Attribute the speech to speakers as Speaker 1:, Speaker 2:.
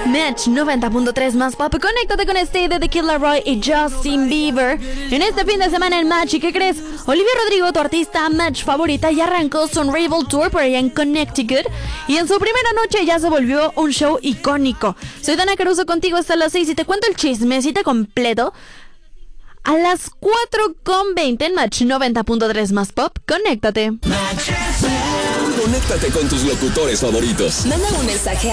Speaker 1: Match 90.3 más pop. Conéctate con Stay de The Kid Laroi y Justin Bieber en este fin de semana en Match. ¿Y qué crees? Olivia Rodrigo, tu artista Match favorita, ya arrancó su Unravel Tour por allá en Connecticut y en su primera noche ya se volvió un show icónico. Soy Dana Caruso contigo hasta las 6 y te cuento el chismecito completo a las 4:20 en Match 90.3 más pop. Conéctate.
Speaker 2: Conéctate con tus locutores favoritos.
Speaker 3: Manda un mensaje